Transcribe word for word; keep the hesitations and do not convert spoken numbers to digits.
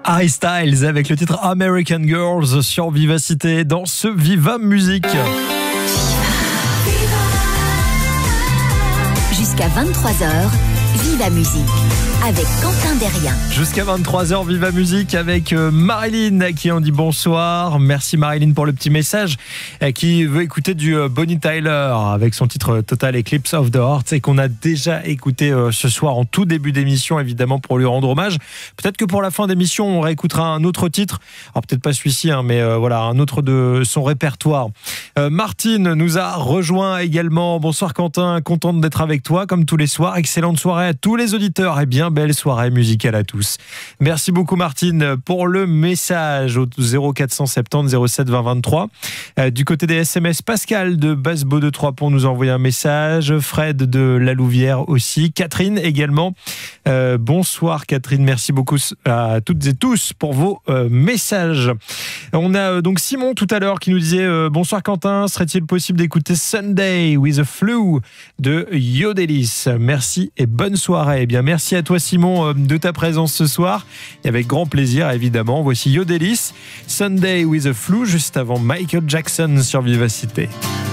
Harry Styles avec le titre American Girls sur Vivacité dans ce Viva Musique. Jusqu'à vingt-trois heures, Viva Musique avec Quentin Derrien. Jusqu'à vingt-trois heures, Viva Musique avec Marilyn à qui on dit bonsoir. Merci Marilyn pour le petit message, qui veut écouter du Bonnie Tyler avec son titre Total Eclipse of the Heart et qu'on a déjà écouté ce soir en tout début d'émission, évidemment pour lui rendre hommage. Peut-être que pour la fin d'émission on réécoutera un autre titre, alors peut-être pas celui-ci hein, mais euh, voilà, un autre de son répertoire. euh, Martine nous a rejoint également. Bonsoir Quentin, contente d'être avec toi comme tous les soirs. Excellente soirée à tous les auditeurs et bien belle soirée musicale à tous. Merci beaucoup Martine pour le message au zéro quatre cent soixante-dix zéro sept vingt vingt-trois. Euh, du côté des S M S, Pascal de Basse-Beau de Trois-Ponts nous a envoyé un message, Fred de La Louvière aussi, Catherine également. Euh, bonsoir Catherine, merci beaucoup à toutes et tous pour vos euh, messages. On a euh, donc Simon tout à l'heure qui nous disait euh, bonsoir Quentin, serait-il possible d'écouter Sunday with a Flu de Yodelis? Merci et bonne soirée. Eh bien merci à toi Simon euh, de ta présence ce soir et avec grand plaisir évidemment. Voici Yodelis, Sunday with a Flu juste avant Michael Jackson sur Vivacité.